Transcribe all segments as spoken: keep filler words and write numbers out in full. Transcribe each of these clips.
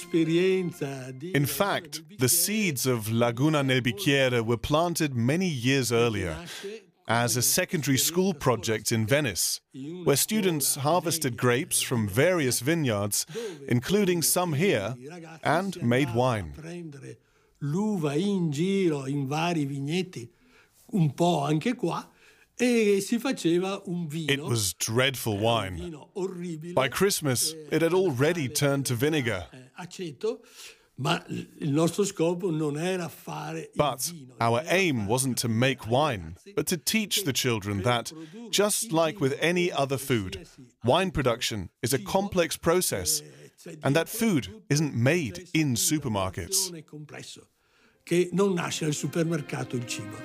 In fact, the seeds of Laguna nel Bicchiere were planted many years earlier as a secondary school project in Venice, where students harvested grapes from various vineyards, including some here, and made wine. L'uva in giro in vari vigneti, un po' anche qua, e si faceva un vino. It was dreadful wine. By Christmas, it had already turned to vinegar. Aceto, ma il nostro scopo non era fare il vino. But our aim wasn't to make wine, but to teach the children that, just like with any other food, wine production is a complex process, and that food isn't made in supermarkets. Che non nasce al supermercato il cibo.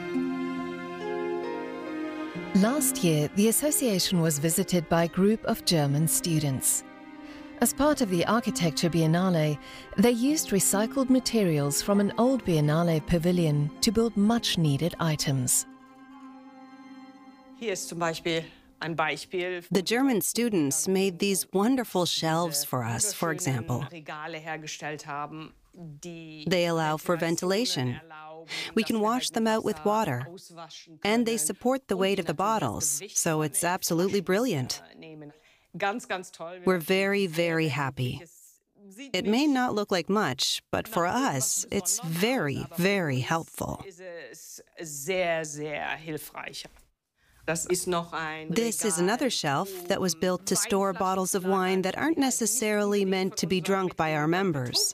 Last year, the association was visited by a group of German students. As part of the Architecture Biennale, they used recycled materials from an old Biennale pavilion to build much-needed items. Hier ist zum Beispiel ein Beispiel. The German students made these wonderful shelves for us, for example. Regale hergestellt haben, die They allow for ventilation. We can wash them out with water. And they support the weight of the bottles, so it's absolutely brilliant. We're very, very happy. It may not look like much, but for us, it's very, very helpful. This is another shelf that was built to store bottles of wine that aren't necessarily meant to be drunk by our members.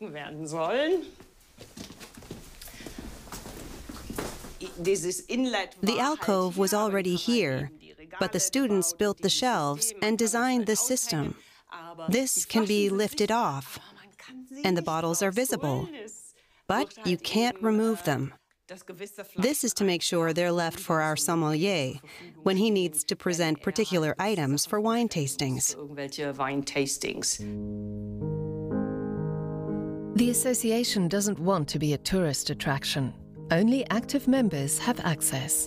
The alcove was already here, but the students built the shelves and designed the system. This can be lifted off, and the bottles are visible, but you can't remove them. This is to make sure they're left for our sommelier when he needs to present particular items for wine tastings. The association doesn't want to be a tourist attraction. Only active members have access.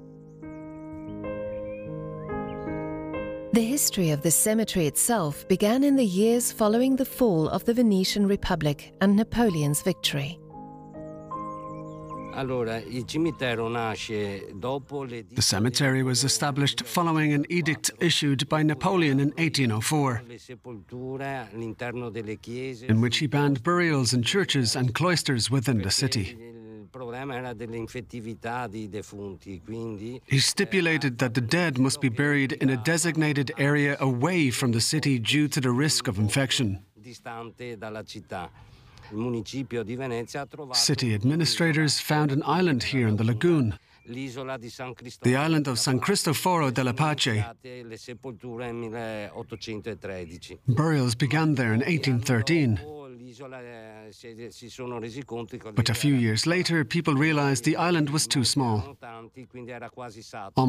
The history of the cemetery itself began in the years following the fall of the Venetian Republic and Napoleon's victory. The cemetery was established following an edict issued by Napoleon in eighteen oh four, in which he banned burials in churches and cloisters within the city. He stipulated that the dead must be buried in a designated area away from the city due to the risk of infection. City administrators found an island here in the lagoon, the island of San Cristoforo della Pace. Burials began there in eighteen thirteen. But a few years later, people realized the island was too small.